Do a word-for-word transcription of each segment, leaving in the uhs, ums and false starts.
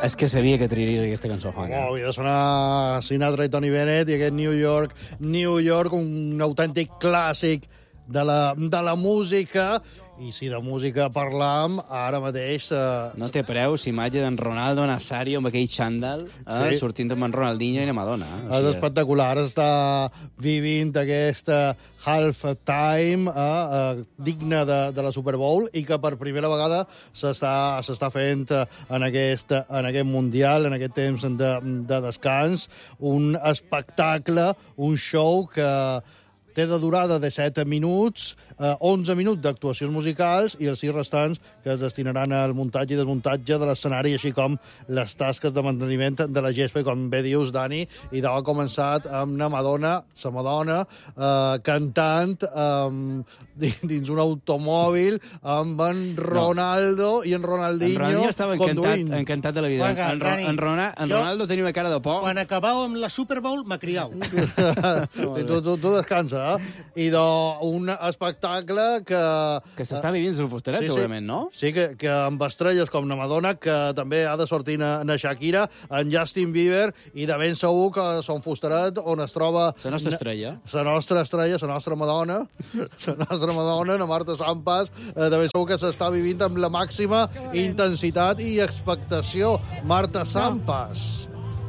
És que sabia que triaries aquesta cançó, Juan. Oh, havia de sonar Sinatra i Tony Bennett i aquest New York, New York, un autèntic clàssic de la, de la música. I si de música parlam, ara mateix... Eh... No té preu si imatge d'en Ronaldo Nazario amb aquell xandall, eh, Sí. sortint amb en Ronaldinho i la Madonna. Eh? És espectacular, està vivint aquesta half-time eh, eh, digna de, de la Super Bowl i que per primera vegada s'està s'està fent eh, en, aquest, en aquest Mundial, en aquest temps de, de descans, un espectacle, un show que té de durada de set minuts, eh, onze minuts d'actuacions musicals i els sis restants que es destinaran al muntatge i desmuntatge de l'escenari, així com les tasques de manteniment de la gespa. I com bé dius, Dani, i d'ho ha començat amb una Madonna, sa Madonna, eh, cantant eh, dins un automòbil amb en Ronaldo no. i en Ronaldinho, en Ronaldinho estava encantat, conduint. encantat de la vida. Vinga, en, Ro Dani, en, Rona en jo- Ronaldo tenia una cara de por. Quan acabàveu amb la Super Bowl, m'ha criat. I tu, tu, tu descansa, eh? I d'un espectacle que... Que s'està vivint el Fustaret, Sí, sí. segurament, no? Sí, que, que amb estrelles com na Madonna, que també ha de sortir na, na Shakira, en Justin Bieber, i de ben segur que Son Fustaret, on es troba... La nostra estrella. La nostra estrella, la nostra Madonna, la nostra Madonna, na Marta Sampas, eh, de ben segur que s'està vivint amb la màxima intensitat i expectació. Marta Sampas.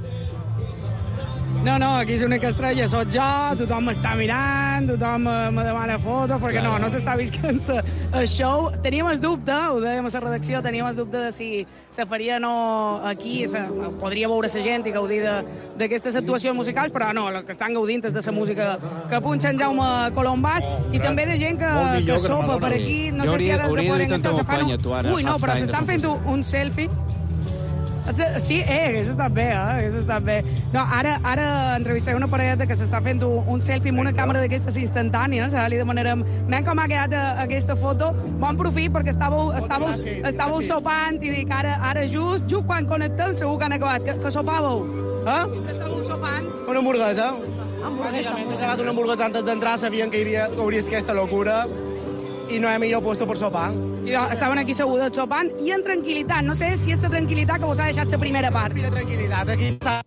No, no, aquí és una estrella, soc jo, tothom m'està mirant, tothom eh, me demana fotos, perquè Claro. no, no s'està visquent el show. Teníem el dubte, ho dèiem a la redacció, teníem el dubte de si se faria o no aquí, se, podria veure la gent i gaudir de- d'aquestes actuacions musicals, però no, el que estan gaudint és de la música que punxa en Jaume Colombàs i també de gent que, Molt millor que que la sopa Madonna. per aquí, no Jo sé si hauria- ara els hauria poden dit en enganxar, se fan companya, tu, ara, un... Ui, no, half però time de s'estan Sant fent un, un selfie. Sí, eh, hagués estat bé, eh? Hagués estat bé. No, ara, ara entrevistaré una parella que s'està fent un, un selfie amb una càmera d'aquestes instantànies. Ara li demanarem, nen, com ha quedat eh, aquesta foto? Bon profit, perquè estàveu, estàveu, estàveu sopant i dic, ara, ara just, just quan connectem segur que han acabat. Que, que sopàveu? Eh? Que estàveu sopant? Una hamburguesa. Hamburguesa. Bàsicament, he acabat una hamburguesa antes d'entrar, sabien que hi havia, que hauria aquesta locura i no hi ha millor puesto per sopar. I jo, estaven aquí segudes sopant i en tranquil·litat. No sé si és la tranquil·litat que vos ha deixat la primera part. Mira, tranquil·litat, aquí està.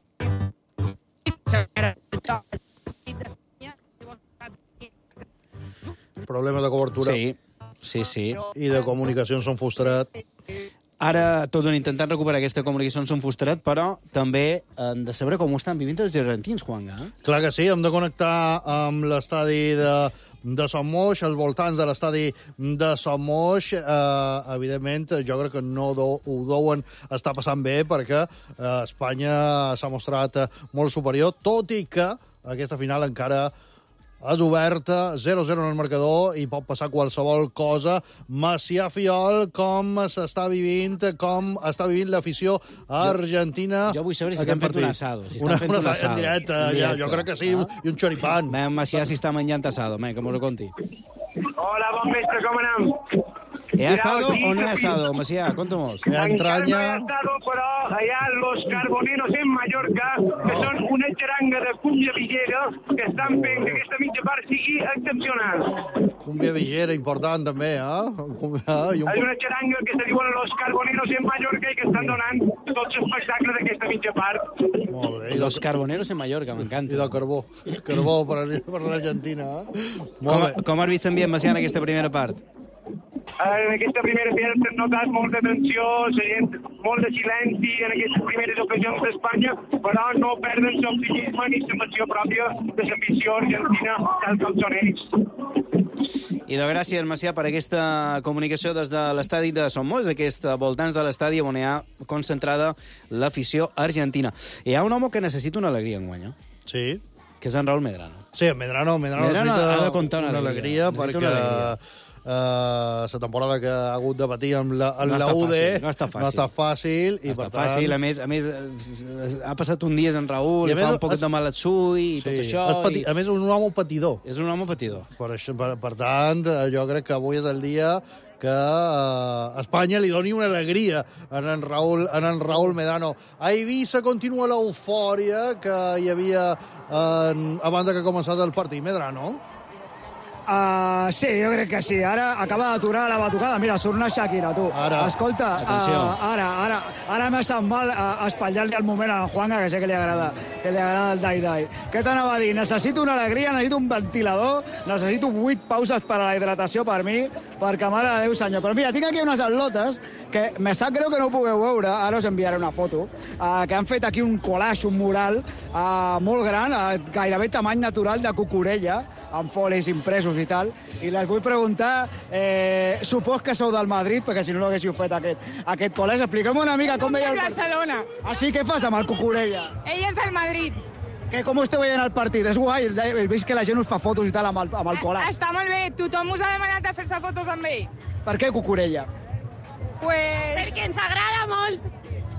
Problemes de cobertura Sí, sí, sí. i de comunicacions Son Fustaret. Ara tot han intentat recuperar aquesta comunicació en Son Fustaret, però també hem de saber com ho estan vivint els argentins, Juanga. Eh? Clar que sí, hem de connectar amb l'estadi de, de Son Moix, als voltants de l'estadi de Son Moix. Eh, evidentment, jo crec que no do, ho deuen estar passant bé, perquè eh, Espanya s'ha mostrat eh, molt superior, tot i que aquesta final encara és oberta, zero zero en el marcador, i pot passar qualsevol cosa. Macià Fiol, com s'està vivint, com està vivint l'afició argentina. Jo vull saber si aquest estan fent partit. un asado, si estan una, fent una un asado. En asado. directe, En ja, directe. jo crec que sí, Ah. i un xoripán. Mem Macià si està menjant assado, men, que m'ho conti. Hola, bon vespre, com anem? Hi ha asado o no hi ha asado, Macià? Conta-mos. Que Encara no entranya... he asado, però allà los carboneros en Mallorca, que són una xaranga de cumbia villera, que estan fent que aquesta mitja part sigui excepcional. Cumbia villera, important, també, eh? Cumbia, i un... És una xaranga que se diuen los carboneros en Mallorca i que estan donant tot l'espectacle d'aquesta mitja part. Molt bé, i Los de, carboneros en Mallorca, i m'encanta. de carbó. Carbó per, per l'Argentina, eh? Com, Molt bé. com has vist l'ambient, Macià, en aquesta primera part? En aquesta primera part s'ha notat molta tensió, la gent, molt de silenci en aquestes primeres ocasions d'Espanya, però no perden l'optimisme ni la passió pròpia de l'afició argentina, tal com són ells. I de gràcies, Macià, per aquesta comunicació des de l'estadi de Son Moix, d'aquests voltants de l'estadi on hi ha concentrada l'afició argentina. Hi ha un home que necessita una alegria enguany, eh? Sí. Que és en Raúl Medrano. Sí, en Medrano, Medrano, Medrano necessita ha de comptar una una alegria. alegria, Necessita perquè una alegria. eh, la temporada que ha hagut de patir amb la, amb No la està U D fàcil, no està fàcil. no està fàcil, i I per està tant... fàcil, a més, a més, eh, ha passat un dia en Raúl, I a li fa més, un poquet és- de mal atsull i tot això. és pati... I... A més, un home patidor. És un home patidor. Per, això, per, per tant, eh, jo crec que avui és el dia que eh, Espanya li doni una alegria en en Raúl, en en Raúl Medrano. A Eivissa continua l'eufòria que hi havia eh, abans que començat el partit. Medrano? Uh, sí, jo crec que sí. Ara acaba d'aturar la batucada. Mira, surt una Shakira, tu. Ara. Escolta, uh, ara, ara, ara m'ha sap mal uh, espatllar-li el moment a en Juanga, que sé que li agrada, que li agrada el dai-dai. Què t'anava a dir? Necessito una alegria, necessito un ventilador, necessito vuit pauses per a la hidratació per mi, perquè, mare de Déu senyor. Però mira, tinc aquí unes atlotes que me sap greu que no ho pugueu veure, ara us enviaré una foto, uh, que han fet aquí un collage, un mural uh, molt gran, uh, gairebé tamany natural de cucurella, amb folis impresos i tal, i les vull preguntar, eh, supos que sou del Madrid, perquè si no no haguéssiu fet aquest, aquest collage. Expliquem una mica com veieu el partit. Barcelona. Ah, sí? Què fas amb el cucurella? Ell és del Madrid. Que, com esteu veient el partit? És guai, he vist que la gent us fa fotos i tal amb el, amb el collage. Està molt bé, tothom us ha demanat de fer-se fotos amb ell. Per què cucurella? Pues... Perquè ens agrada molt.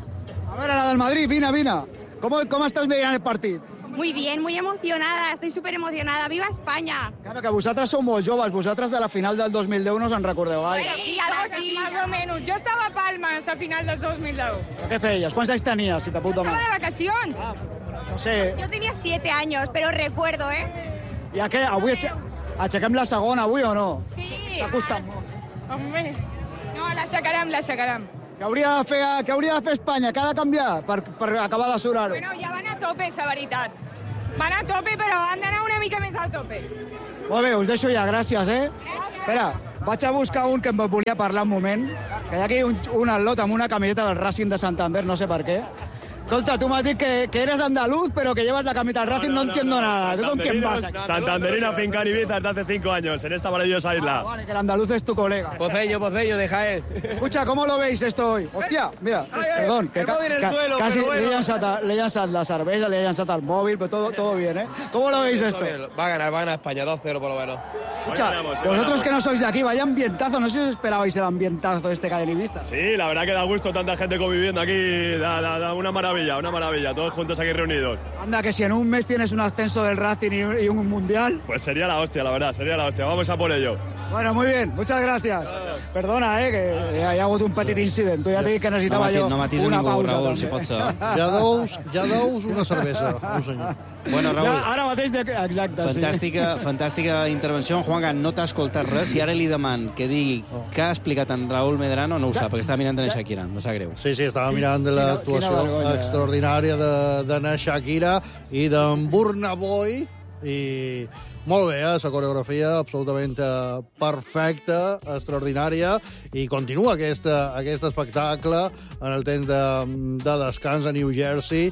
A veure, la del Madrid, vine, vine. Com, com estàs veient el partit? Muy bien, muy emocionada, estoy súper emocionada. ¡Viva España! Claro, que vosaltres sou molt joves, vosaltres de la final del dos mil deu no us en recordeu gaire. Bueno, sí, algo sí, más o menos. Yo estaba a Palmas a final del dos mil deu. Què feies? Quants anys tenies, si te puc demanar? Estaba de vacacions. Ah, no sé. Yo tenía siete años, pero recuerdo, ¿eh? I a què? Avui aixe... aixequem la segona, avui o no? Sí. T'ha costat molt. Home, no, l'aixecarem, l'aixecarem. Què hauria de fer, què hauria de fer Espanya? Què ha de canviar per, per acabar d'assurar-ho? Bueno, ja van a tope, és la veritat. Van a tope, però han d'anar una mica més al tope. Molt bé, us deixo ja, gràcies, eh? Espera, vaig a buscar un que em volia parlar un moment, que hi ha aquí un, un atlot amb una camiseta del Racing de Santander, no sé per què. Escolta, tú me has dicho que, que eres andaluz, pero que llevas la camiseta del Racing, no, no, no entiendo no, no. nada. ¿Tú con quién vas? Santanderino finca en Ibiza desde hace cinco años, en esta maravillosa isla. Ah, vale, que el andaluz es tu colega. Pocello, Pocello, de Jaén. Escucha, ¿cómo lo veis esto hoy? Hòstia, mira, ay, ay, perdón, que ca ca suelo, casi bueno. le, he llançat, le he llançat la cervesa, le he llançat el móvil, pero todo, todo bien, ¿eh? ¿Cómo lo veis esto? Va a ganar, va a ganar España, dos cero por lo menos. Escucha, vosotros que no sois de aquí, vaya ambientazo, no sé si os esperabais el ambientazo este que hay en Ibiza. Sí, la verdad que da gusto tanta gente conviviendo aquí, da, da, da una maravilla, una maravilla, todos juntos aquí reunidos. Anda, que si en un mes tienes un ascenso del Racing y un, y un mundial. Pues sería la hostia, la verdad, sería la hostia, vamos a por ello. Bueno, muy bien, muchas gracias. Perdona, eh, que hi ha hagut un petit incident. Tu ja t'he dit que necessitava no jo no una ningú, pausa. Raül, si pot ser. Ja dous, ja dous una cervesa, un senyor. Bueno, Raül, Ja, ara mateix... De... Exacte, fantàstica, sí. fantàstica intervenció. Juanga, no t'ha escoltat res i ara li deman que digui què ha explicat en Raül Medrano, no ho sap, perquè està mirant en Shakira, no sap greu. Sí, sí, estava mirant de l'actuació extraordinària de, de na Shakira i d'en Burna Boy, i molt bé, eh? La coreografia absolutament eh, perfecta, extraordinària, i continua aquesta, aquest espectacle en el temps de, de descans a New Jersey,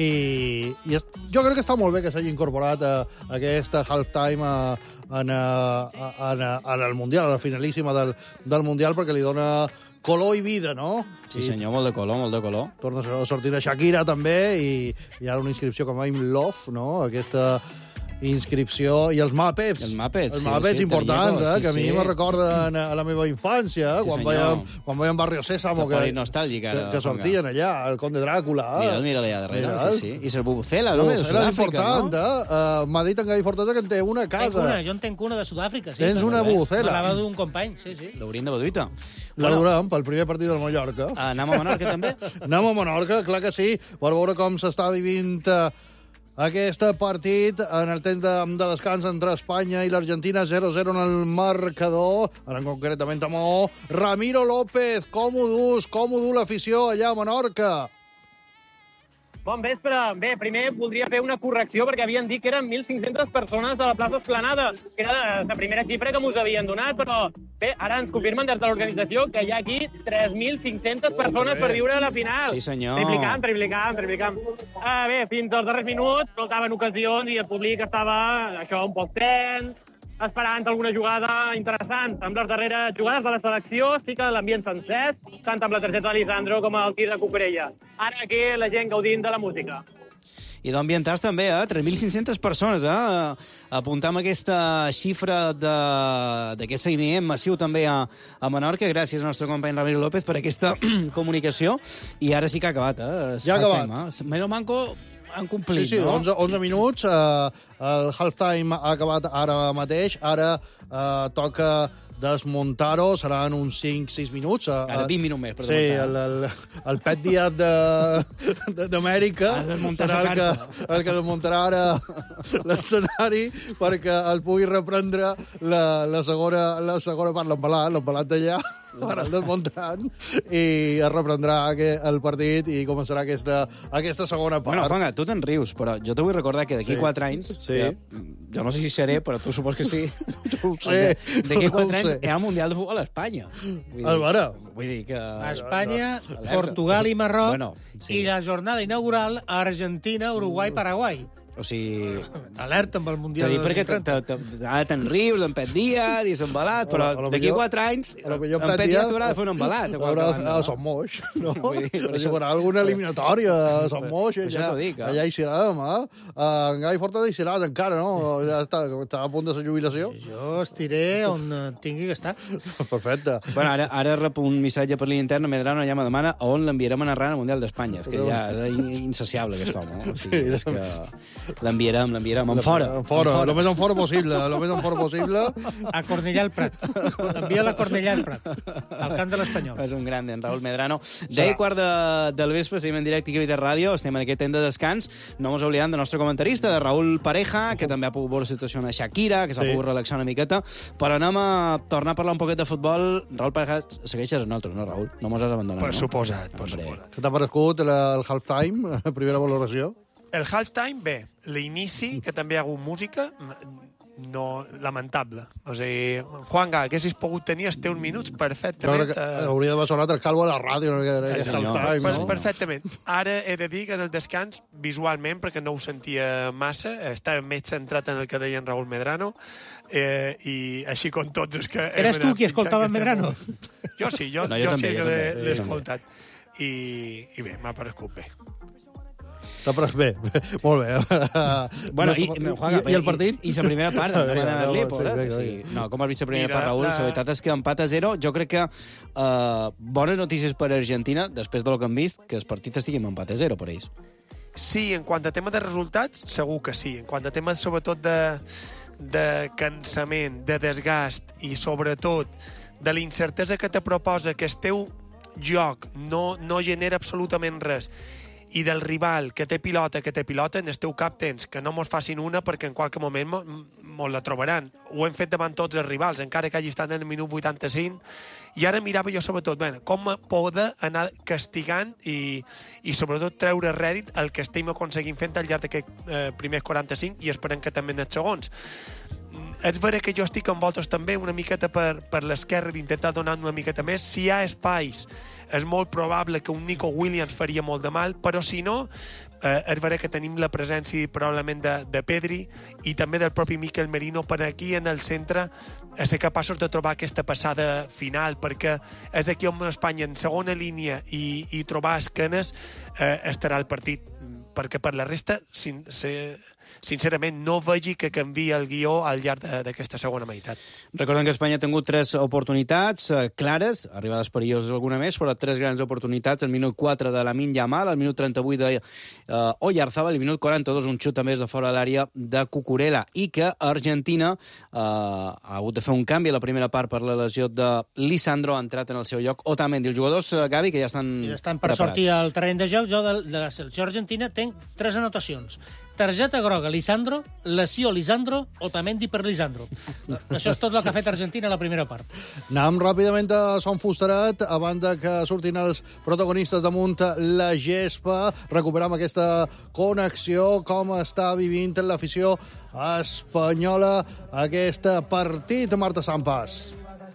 i, i es, jo crec que està molt bé que s'hagi incorporat a, a aquesta halftime a, en, a, en, a, en el Mundial, a la finalíssima del, del Mundial, perquè li dona color i vida, no? Sí, senyor, molt de color, molt de color. Torna a sortir a Shakira, també, i hi ha una inscripció com I'm Love, no? Aquesta inscripció, i els mapets. Els mapets, els sí, mapets sí, importants, sí, eh, sí, que a mi sí. me recorden a la meva infància, Sí, quan, senyor. veiem, quan veiem Barrio Sésamo, Que que, poli nostàlgic, ara, que, que sortien allà, el Conde Dràcula. Eh? Mira'l, mira-li allà darrere, Mira'l. sí, sí. I el Bubucela, no? Oh, De era Sud-àfrica, important, no? eh? Uh, M'ha dit en Gai Fortesa que en té una a Tenc casa. una, jo en tenc una de Sud-àfrica, sí. Tens una bubucela. Me la va d'un company, sí, sí. L'hauríem de Baduita. La durem pel primer partit del Mallorca. Anem a Menorca, també? Anem a Menorca, clar que sí, per veure com s'està vivint uh, aquest partit en el temps de, de descans entre Espanya i l'Argentina, zero a zero en el marcador. Ara concretament amb Ramiro López. Com ho dus? Com ho du l'afició allà a Menorca? Bon vespre. Bé, primer voldria fer una correcció perquè havien dit que eren mil cinc-centes persones a la plaça Esplanada, que era la primera xifra que mos havien donat, però bé, ara ens confirmen des de l'organització que hi ha aquí tres mil cinc-centes persones per viure a la final. Sí, senyor. Triplicant, triplicant, triplicant. Ah, bé, fins als darrers minuts faltaven ocasions i el públic estava, això, un poc tens, esperant alguna jugada interessant. Amb les darreres jugades de la selecció sí que l'ambient s'ha encès, tant amb la targeta de Lisandro com el tir de Cucurella. Ara aquí la gent gaudint de la música. I d'ambientals també, eh? tres mil cinc-centes persones, eh? Apuntam aquesta xifra d'aquest seguiment massiu també a, a Menorca. Gràcies al nostre company Ramiro López per aquesta comunicació. I ara sí que ha acabat, eh? Ja ha acabat. Eh? Mero manco han complit, Sí, sí, no? onze, onze minuts. Uh, el halftime ha acabat ara mateix. Ara uh, toca desmuntar-ho. Seran uns cinc sis minuts. Ara vint minuts més per sí, desmuntar. el, el, el Pet Díaz d'Amèrica serà el que, el que desmuntarà ara l'escenari perquè el pugui reprendre la, la, segona, la segona part, l'embalat, l'embalat d'allà, ara el desmuntaran i es reprendrà el partit i començarà aquesta, aquesta segona part. Bueno, Juanga, tu te'n rius, però jo te vull recordar que d'aquí Sí. quatre anys, Sí. que, jo no sé si seré, però tu supos que sí. No ho sé. D'aquí no ho quatre anys sé. hi ha Mundial de Futbol a Espanya. Vull A veure. Vull dir que... A Espanya, Alerta. Portugal i Marroc, Bueno, sí. i la jornada inaugural a Argentina, Uruguai, Paraguai. O sigui... Alerta amb el T'ho Mundial dic de perquè dos mil trenta. te- te- ara te'n rius d'en Pet Díaz i s'embalat, però A lo- a lo d'aquí millor- quatre anys a lo millor en Pet Pet Díaz Díaz t'haurà de fer un embalat. a Haurà qualque de banda, fer a no? Sant Moix, no? Vull dir, per Per això- jugarà alguna eliminatòria a Sant Moix, per això allà, t'ho dic, eh? allà hi serem, eh? En Gai Forta hi seràs encara, no? Ja està, està a punt de la jubilació. Jo estiré on eh, tingui que estar. Perfecte. Bueno, ara, ara rep un missatge per l'interna, Medrano ja me demana a on l'enviarem a narrar al Mundial d'Espanya. És que ja és insaciable, aquest home. Eh? O sigui, és que l'enviarem, l'enviarem en fora. En fora, el més en fora possible, el més en fora possible. A Cornellà al Prat. Envia la Cornellà al Prat, al camp de l'Espanyol. És un gran, en Raül Medrano. Deia quart de, del vespre, seguim en directe aquí a Ràdio, estem en aquest temps de descans. No ens oblidem del nostre comentarista, de Raül Pareja, que també ha pogut veure la situació de Shakira, que s'ha Sí. pogut relaxar una miqueta. Però anem a tornar a parlar un poquet de futbol. Raül Pareja, segueixes amb nosaltres, no, Raül? No mos has abandonat, Per no? suposat, per Hombre. suposat. Què t'ha paregut el, el halftime, primera valoració? El halftime, bé. L'inici, que també hi ha hagut música, no, lamentable. O sigui, Juanga, haguessis pogut tenir els teus minuts Jo perfectament. crec que eh, hauria d'haver sonat el calvo a la ràdio, no? Aquest Exacte. halftime, Per- no? Perfectament. Ara he de dir que en el descans, visualment, perquè no ho sentia massa, estava més centrat en el que deia en Raül Medrano, eh, i així com tots els que... hem Eres tu anat qui pinxant escoltava en que estem Medrano? molt- Jo sí, jo, No, no, jo jo, també, sí jo que l'he també, l'he jo també. escoltat. I, I bé, m'ha paregut bé. T'ha paregut bé, molt bé. Bueno, i, I, Juanga, i, i el partit? I, i la primera part, no Vinga, van anar-li, no, sí, pobret. vinga, Sí, vinga. no, com has vist la primera Mira, part, Raül? la- La veritat és que empat a zero. Jo crec que uh, bones notícies per Argentina, després del que hem vist, que el partit estigui amb empat a zero per ells. Sí, en quant a tema de resultats, segur que sí. En quant a tema, sobretot, de, de cansament, de desgast i, sobretot, de la incertesa que te proposa que el teu joc no, no genera absolutament res i del rival que té pilota, que té pilota, en el teu cap tens que no mos facin una perquè en qualque moment mos, mos la trobaran. Ho hem fet davant tots els rivals, encara que hagi estat en el minut vuitanta-cinc. I ara mirava jo sobretot bé, com poder anar castigant i, i sobretot treure rèdit el que estem aconseguint fent al llarg d'aquests eh, primers quaranta-cinc i esperem que també en els segons. És vera que jo estic amb vosaltres també una miqueta per, per l'esquerra d'intentar donar una miqueta més. Si hi ha espais, és molt probable que un Nico Williams faria molt de mal, però si no, eh, és vera que tenim la presència probablement de, de Pedri i també del propi Mikel Merino per aquí en el centre a ser capaços de trobar aquesta passada final, perquè és aquí on Espanya en segona línia i, i trobar esquenes eh, estarà el partit, perquè per la resta sin, se, sincerament no vegi que canvi el guió al llarg d'aquesta segona meitat. Recordem que Espanya ha tingut tres oportunitats eh, clares, arribades perilloses alguna més, però tres grans oportunitats, el minut quatre de Lamine Yamal, el minut trenta-vuit de eh, Oyarzabal, el minut quaranta-dos un xut a més de fora de l'àrea de Cucurella, i que Argentina eh, ha hagut de fer un canvi a la primera part per la lesió de Lisandro, ha entrat en el seu lloc Otamendi. Els jugadors, eh, Gavi, que ja estan Ja estan per preparats. sortir al terreny de joc. Jo de, de la selecció argentina tenc tres anotacions. Targeta groga, Lisandro, lesió Lisandro, Otamendi per Lisandro. Això és tot el que ha fet Argentina a la primera part. Anem ràpidament a Son Fusterat, abans de que surtin els protagonistes damunt la gespa. Recuperam aquesta connexió, com està vivint l'afició espanyola aquest partit, Marta Sampas.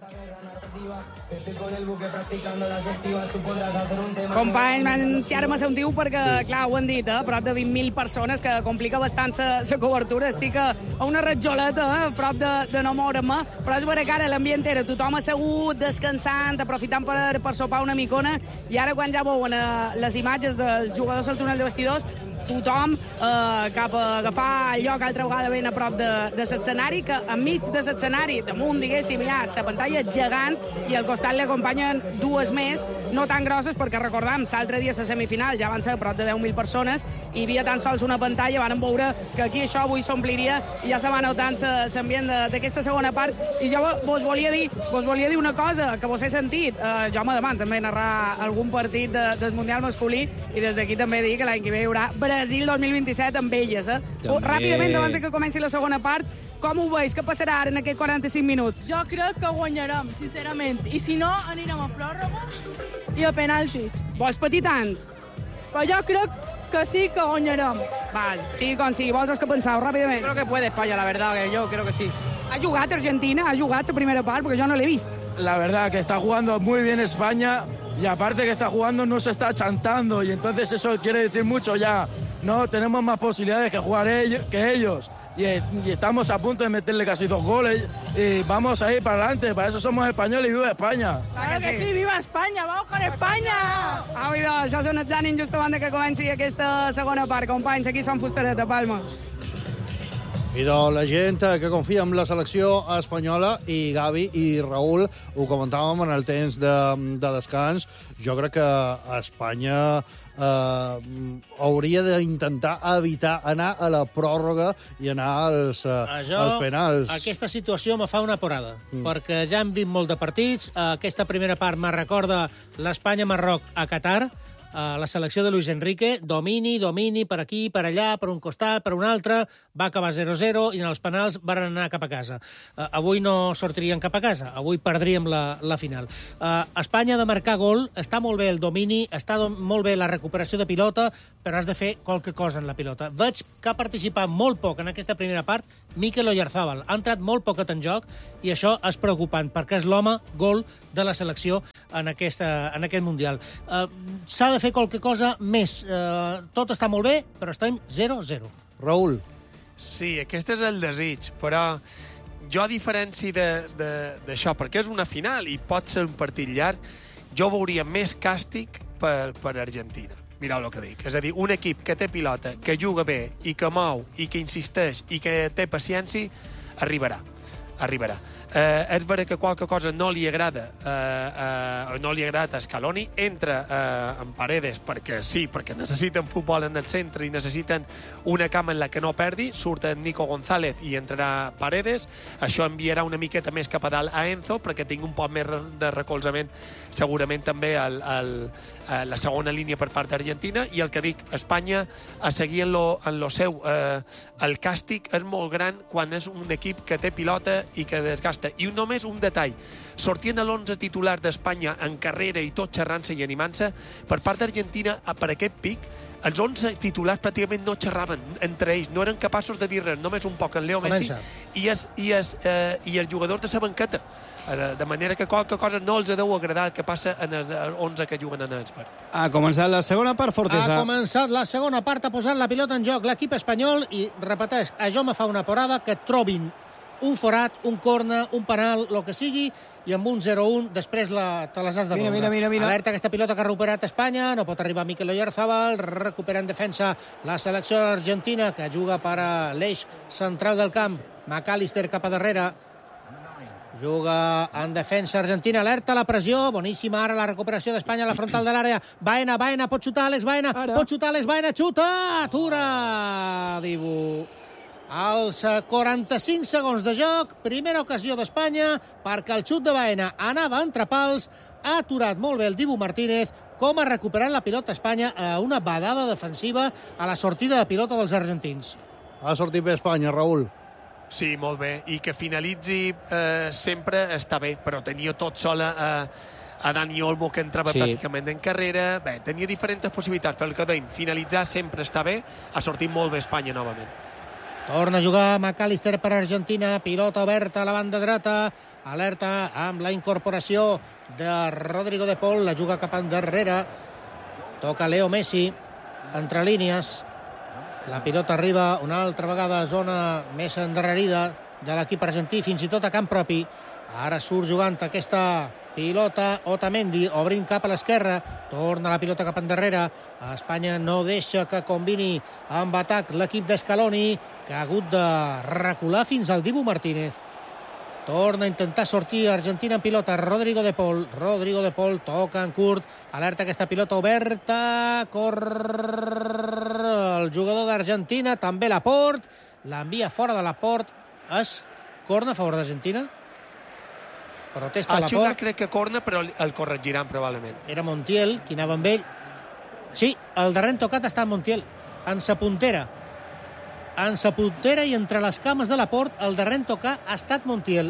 Company, m'enciarem a ser un tiu perquè, clar, ho han dit, eh? Prop de vint mil persones, que complica bastant la cobertura. Estic a, a una ratjoleta, eh? Prop de, de no moure'm, però és vera que ara l'ambient era tothom assegut, descansant, aprofitant per, per sopar una micona, i ara quan ja veuen eh, les imatges dels jugadors al túnel de vestidors, tothom eh, cap a agafar el lloc altra vegada ben a prop de, de l'escenari, que enmig de l'escenari, damunt, diguéssim, hi ha la pantalla gegant i al costat li acompanyen dues més, no tan grosses, perquè recordam, l'altre dia a la semifinal ja van ser a prop de deu mil persones i hi havia tan sols una pantalla, van veure que aquí això avui s'ompliria i ja se va notant l'ambient d'aquesta segona part. I jo vos volia dir, vos volia dir una cosa que vos he sentit. Eh, jo me deman també narrar algun partit de, del Mundial masculí i des d'aquí també dir que l'any que ve hi haurà Brasil dos mil vint-i-set amb elles. Eh? Oh, ràpidament, abans que comenci la segona part, com ho veus? Què passarà ara en aquests quaranta-cinc minuts? Jo crec que guanyarem, sincerament. I si no, anirem a pròrroga i a penaltis. Vols patir tant? Però jo crec que sí que guanyarem. Val, sí com sí. Vosaltres què penseu, ràpidament? Creo que puede España, la verdad, que yo creo que sí. ¿Ha jugat Argentina? ¿Ha jugat la primera part? Porque yo no l'he vist. La verdad que está jugando muy bien España y aparte que está jugando no se está chantando y entonces eso quiere decir mucho ya. No, tenemos más posibilidades que jugar ellos, que ellos y, y estamos a punto de meterle casi dos goles y vamos a ir para adelante, para eso somos españoles y viva España. Claro que sí, viva España, vamos con España! Au, idò, això són els ànims just abans que comenci aquesta segona part. Companys, aquí som Fusteret de Palma. I doncs la gent que confia en la selecció espanyola, i Gavi i Raül, ho comentàvem en el temps de, de descans, jo crec que Espanya eh, hauria d'intentar evitar anar a la pròrroga i anar als, Això, als penals. Aquesta situació me fa una porada, mm. perquè ja hem vist molt de partits. Aquesta primera part me recorda l'Espanya-Marroc a Qatar, Uh, la selecció de Luis Enrique, domini, domini, per aquí, per allà, per un costat, per un altre, va acabar zero zero i en els penals van anar cap a casa. Uh, avui no sortirien cap a casa, avui perdríem la, la final. Uh, Espanya ha de marcar gol, està molt bé el domini, està do molt bé la recuperació de pilota, però has de fer qualque cosa en la pilota. Veig que ha participat molt poc en aquesta primera part Mikel Oyarzabal. Ha entrat molt poquet en joc i això és preocupant, perquè és l'home gol de la selecció en, aquesta, en aquest Mundial. Uh, S'ha de fer qualque cosa més. Uh, tot està molt bé, però estem zero zero. Raül. Sí, aquest és el desig, però jo, a diferència d'això, perquè és una final i pot ser un partit llarg, jo veuria més càstig per, per Argentina. Mireu el que dic. És a dir, un equip que té pilota, que juga bé i que mou i que insisteix i que té paciència, arribarà. Arribarà. Eh, és vera que qualque cosa no li agrada eh, eh, no li agrada a Scaloni, entra eh, en Paredes perquè sí, perquè necessiten futbol en el centre i necessiten una cama en la que no perdi, surt en Nico González i entrarà Paredes, això enviarà una miqueta més cap a dalt a Enzo perquè tingui un poc més de recolzament segurament també al, al, a la segona línia per part d'Argentina, i el que dic, Espanya a seguir en lo, en lo seu eh, el càstig és molt gran quan és un equip que té pilota i que desgasta. I només un detall, sortint a l'onze titular d'Espanya en carrera i tot xerrant-se i animant-se, per part d'Argentina, per aquest pic, els onze titulars pràcticament no xerraven entre ells, no eren capaços de dir res, només un poc en Leo Messi i els, i, els, eh, i els jugadors de la banqueta. De manera que qualque cosa no els deu agradar el que passa en els onze que juguen en els verds. Ha començat la segona part, Forteza. Ha començat la segona part, ha posat la pilota en joc l'equip espanyol i, repeteix, això me fa una porada que trobin un forat, un corna, un penal, el que sigui, i amb un zero un després la, te les has de mira, veure. mira, mira, mira. Alerta aquesta pilota que ha recuperat Espanya, no pot arribar Mikel Oyarzabal, recupera en defensa la selecció argentina, que juga per a l'eix central del camp. McAllister cap a darrere. Juga en defensa Argentina, alerta la pressió, boníssima ara la recuperació d'Espanya a la frontal de l'àrea. Baena, Baena, pot xutar Alex Baena, ara. pot xutar Alex Baena, xuta, atura, Dibu. Als quaranta-cinc segons de joc, primera ocasió d'Espanya, perquè el xut de Baena anava entre pals, ha aturat molt bé el Dibu Martínez, com ha recuperat la pilota Espanya a una badada defensiva a la sortida de pilota dels argentins. Ha sortit bé Espanya, Raül. Sí, molt bé, i que finalitzi eh, sempre està bé, però tenia tot sola eh, a Dani Olmo, que entrava sí. pràcticament en carrera. Bé, tenia diferents possibilitats, però el que deim, finalitzar sempre està bé, ha sortit molt bé Espanya novament. Torna a jugar McAllister per Argentina, pilota oberta a la banda dreta, alerta amb la incorporació de Rodrigo de Paul, la juga cap endarrere, toca Leo Messi, entre línies. La pilota arriba una altra vegada a zona més endarrerida de l'equip argentí, fins i tot a camp propi. Ara surt jugant aquesta pilota Otamendi, obrint cap a l'esquerra, torna la pilota cap endarrere, Espanya no deixa que combini amb atac l'equip d'Escaloni, que ha hagut de recular fins al Dibu Martínez. Torna a intentar sortir Argentina en pilota, Rodrigo de Paul, Rodrigo de Paul toca en curt, alerta aquesta pilota oberta, corre el jugador d'Argentina, també Laporte, l'envia fora de Laporte, és corna a favor d'Argentina? Protesta el Laporte. Xuga crec que corna, però el corregiran probablement. Era Montiel, qui anava amb ell. Sí, el darrer tocat està en Montiel, en sa puntera. En sa puntera i entre les cames de Laporte, el darrer tocar ha estat Montiel.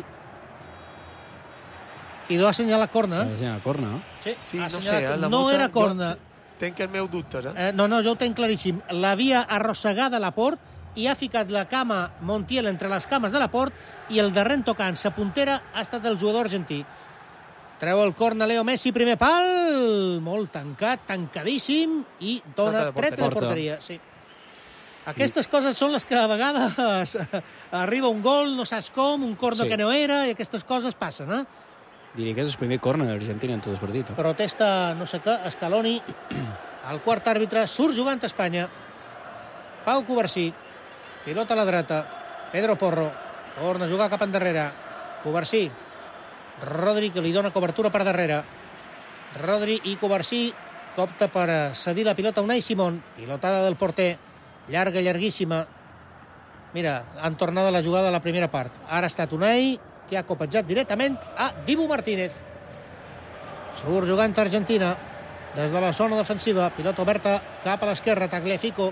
I do ha assenyalat corna. Ha assenyalat corna. Sí, sí ha no assenyalat... sé, eh, la no multa, era corna. Tenc els meus dubtes, eh? eh? No, no, jo ho tenc claríssim. L'havia arrossegada Laporte i ha ficat la cama Montiel entre les cames de Laporte i el darrer tocant sa puntera ha estat el jugador argentí. Treu el corna Leo Messi, primer pal, molt tancat, tancadíssim, i dona tret de porteria. Sí. Aquestes coses són les que a vegades arriba un gol, no saps com, un corna Sí. que no era, i aquestes coses passen, eh? Diria que és el primer corner d'Argentina en tot el partit. Eh? Protesta no sé què, Scaloni, el quart àrbitre, surt jugant a Espanya. Pau Covarsí, pilota a la dreta, Pedro Porro, torna a jugar cap endarrere, Covarsí, Rodri, que li dona cobertura per darrere, Rodri i Covarsí, opta per cedir la pilota a Unai Simón, pilotada del porter, llarga, llarguíssima. Mira, han tornat a la jugada a la primera part. Ara ha estat Unai, que ha copejat directament a Dibu Martínez. Surt jugant a Argentina, des de la zona defensiva, pilota oberta cap a l'esquerra, Tagliafico.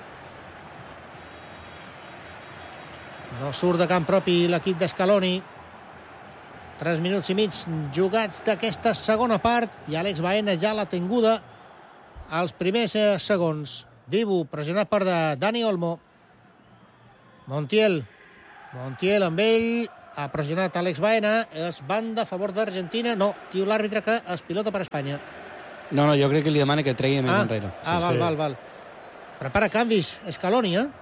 No surt de camp propi l'equip d'Escaloni. Tres minuts i mig jugats d'aquesta segona part i Àlex Baena ja l'ha tinguda als primers segons. Dibu, pressionat per de Dani Olmo. Montiel. Montiel amb ell. Ha pressionat Àlex Baena. És banda a favor d'Argentina. No, diu l'àrbitre que es pilota per Espanya. No, no, jo crec que li demana que tregui més ah, enrere. Ah, sí, val, sí. val, val. Prepara canvis Scaloni, eh?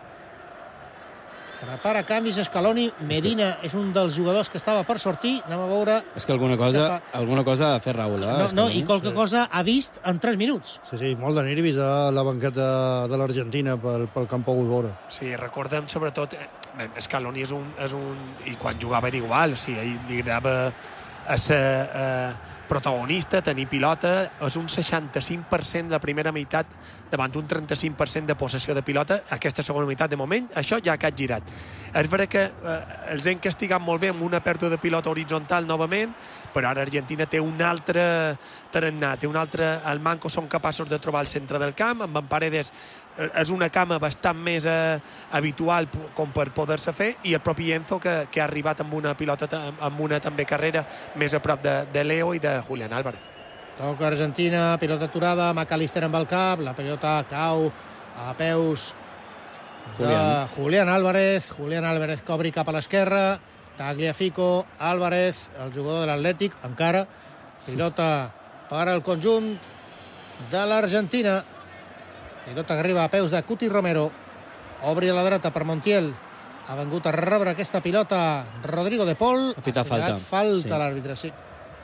Prepara canvis Scaloni. Medina és un dels jugadors que estava per sortir. Anem a veure... És que alguna cosa, alguna cosa ha de fer Raúl, eh? No, no, i qualque sí. cosa ha vist en tres minuts. Sí, sí, molt de nervis a la banqueta de l'Argentina pel, pel que han pogut veure. Sí, recordem sobretot... Eh, Scaloni és un, és un... I quan jugava era igual, o sigui, ell li agradava a ser eh, protagonista, tenir pilota. És un seixanta-cinc per cent de la primera meitat davant un trenta-cinc per cent de possessió de pilota. Aquesta segona meitat, de moment, això ja ha quedat girat. És vera que eh, els hem castigat molt bé amb una pèrdua de pilota horitzontal novament, però ara Argentina té un altre tarannà, té un altre... El manco són capaços de trobar el centre del camp, amb en Paredes és una cama bastant més eh, habitual com per poder-se fer, i el propi Enzo que, que ha arribat amb una pilota, amb una també carrera més a prop de, de Leo i de Julián Álvarez. Toca Argentina, pilota aturada, McAllister amb el cap, la pilota cau a peus de Julián, Julián Álvarez. Julián Álvarez cobri cap a l'esquerra, Tagliafico, Álvarez, el jugador de l'Atlètic, encara. Pilota per al conjunt de l'Argentina. Pilota que arriba a peus de Cuti Romero. Obri a la dreta per Montiel. Ha vengut a rebre aquesta pilota Rodrigo de Paul. Ha pitat falta. Falta sí. l'àrbitre, sí.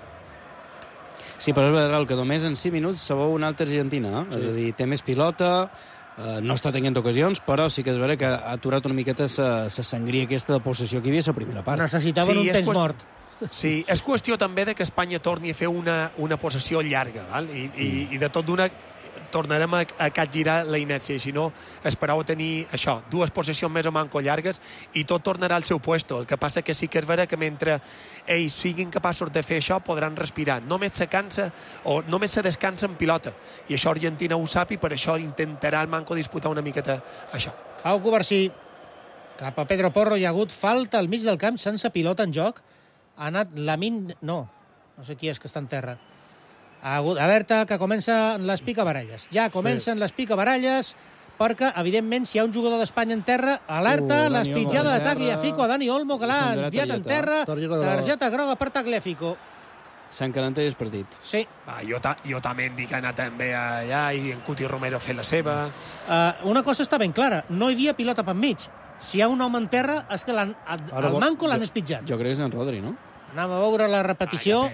Sí, però és veritat que només en cinc minuts se veu una altra Argentina. Eh? Sí. És a dir, té més pilota, eh, no està tenint ocasions, però sí que és veritat que ha aturat una miqueta la sangria aquesta de possessió que hi havia a la primera part. Necessitaven sí, un temps qüest... mort. Sí, és qüestió també de que Espanya torni a fer una, una possessió llarga, val? I, i, i de tot d'una tornarem a, a capgirar la inèrcia, i si no esperau a tenir això, dues possessions més o manco llargues i tot tornarà al seu puesto. El que passa que sí que és vera que mentre ells siguin capaços de fer això podran respirar. Només se cansa o només se descansa en pilota, i això Argentina ho sap, i per això intentarà el manco disputar una miqueta això. Pau Covarsí cap a Pedro Porro. Hi ha hagut falta al mig del camp sense pilota en joc. Ha anat Lamin... No, no sé qui és que està en terra. Ha hagut alerta que comencen les picabaralles. Ja comencen sí. les picabaralles perquè, evidentment, si hi ha un jugador d'Espanya en terra, alerta, uh, l'espitjada de Tagliafico a Dani Olmo, que l'ha enviat en terra. Targeta groga per Tagliafico. S'encalenta i és partit. Sí. Va, jo, ta, jo també em dic anar també allà i en Cuti Romero fer la seva. Uh, una cosa està ben clara, no hi havia pilota per mig. Si hi ha un home en terra és que el manco l'han espitjat. Jo crec que és en Rodri, no? Anem a veure la repetició. Ah,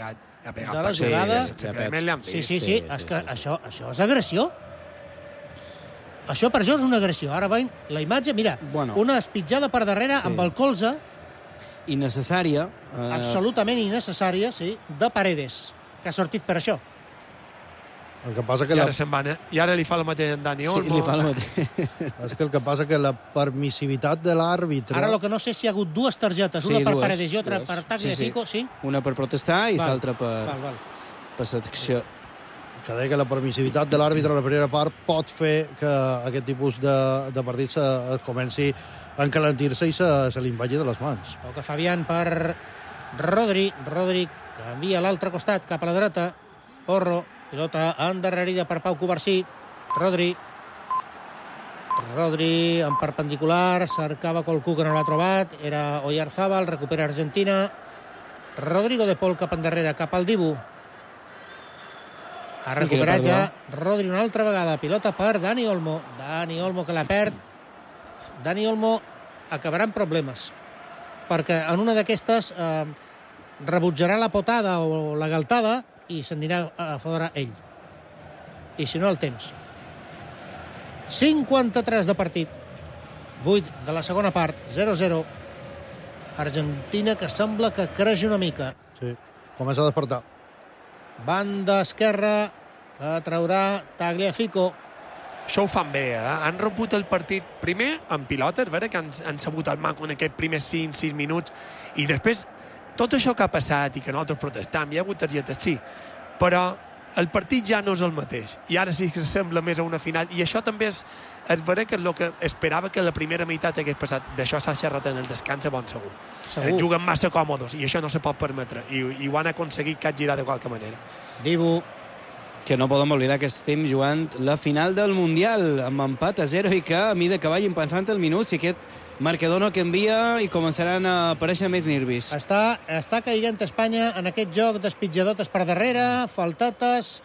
de la jugada. Sí, sí, sí, és que això, això és agressió. Això per això és una agressió. Ara veiem la imatge, mira, Bueno. una espitjada per darrere Sí. amb el colze, Innecessària. eh, absolutament innecessària, sí, de Paredes, que ha sortit per això. El que passa que I la... ara se'n va, eh? I ara li fa el mateix en Dani Olmo. Sí, li fa el mateix. És que el que passa que la permissivitat de l'àrbitre... Ara el que no sé si hi ha hagut dues targetes, Sí, una per dues, Paredes i altra dues. per Tagliafico, sí? Una per protestar i Val, l'altra per, val, val. per secció. Que deia que la permissivitat de l'àrbitre a la primera part pot fer que aquest tipus de, de partits es comenci a encalentir-se i se, se li en vagi de les mans. Toca Fabián per Rodri. Rodri canvia a l'altre costat, cap a la dreta. Porro, pilota endarrerida per Pau Covarsí. Rodri. Rodri en perpendicular, cercava qualcú que no l'ha trobat. Era Oyarzábal, recupera Argentina. Rodrigo de Pol cap endarrere, cap al Dibu. Ha recuperat ja Rodri una altra vegada. Pilota per Dani Olmo. Dani Olmo que la perd. Dani Olmo acabarà amb problemes. Perquè en una d'aquestes eh, rebutjarà la potada o la galtada i s'anirà a fora ell. I si no, el temps. cinquanta-tres de partit. vuit de la segona part. zero a zero. Argentina que sembla que creix una mica. Sí, comença a despertar. Banda esquerra que traurà Tagliafico. Això ho fan bé, eh? Han romput el partit primer amb pilotes, veure que han, han sabut el manco en aquests primers cinc sis minuts, i després tot això que ha passat i que nosaltres protestam, hi ha hagut targetes, sí, però el partit ja no és el mateix, i ara sí que sembla més a una final, i això també és, és veure que és el que esperava que la primera meitat hagués passat. D'això s'ha xerrat en el descans, a bon segur. Segur. Eh, juguen massa còmodes, i això no se pot permetre, i, i ho han aconseguit capgirar de qualque manera. Dibu. Que no podem oblidar que estem jugant la final del Mundial amb empat a zero i que a mida que vagin pensant el minut, si aquest marcador no canvia i començaran a aparèixer més nervis. Està, està caigant Espanya en aquest joc d'espitjadotes per darrere, faltates,